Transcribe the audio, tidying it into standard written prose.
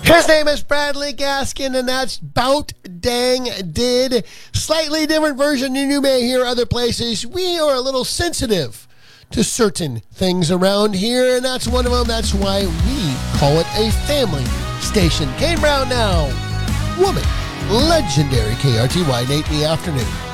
His name is Bradley Gaskin, and that's Bout Dang Did. Slightly different version than you may hear other places. We are a little sensitive to certain things around here, and that's one of them. That's why we call it a family station. Kane Brown now. Woman. Legendary KRTY, Nate in the afternoon.